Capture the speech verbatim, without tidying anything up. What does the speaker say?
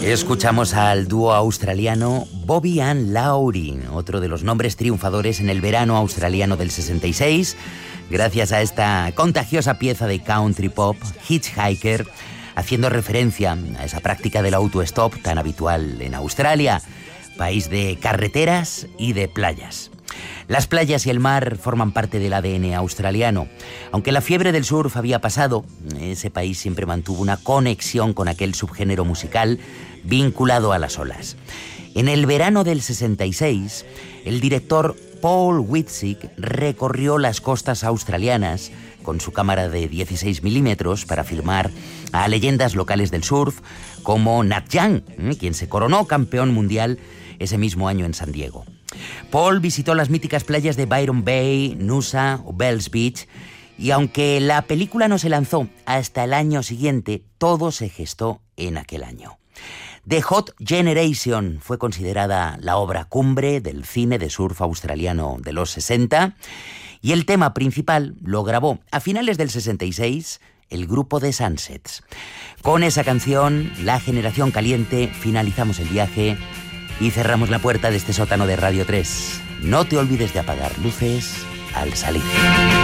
Escuchamos al dúo australiano Bobby and Laurie, otro de los nombres triunfadores en el verano australiano del sesenta y seis, gracias a esta contagiosa pieza de country pop, Hitchhiker, haciendo referencia a esa práctica del autostop tan habitual en Australia, país de carreteras y de playas. Las playas y el mar forman parte del A D N australiano. Aunque la fiebre del surf había pasado, ese país siempre mantuvo una conexión con aquel subgénero musical vinculado a las olas. En el verano del sesenta y seis, el director Paul Whitsick recorrió las costas australianas con su cámara de dieciséis milímetros para filmar a leyendas locales del surf como Nat Young, quien se coronó campeón mundial ese mismo año en San Diego. Paul visitó las míticas playas de Byron Bay, Noosa o Bells Beach, y aunque la película no se lanzó hasta el año siguiente, todo se gestó en aquel año. The Hot Generation fue considerada la obra cumbre del cine de surf australiano de los sesenta, y el tema principal lo grabó a finales del sesenta y seis el grupo The Sunsets. Con esa canción, La Generación Caliente, finalizamos el viaje y cerramos la puerta de este sótano de Radio tres. No te olvides de apagar luces al salir.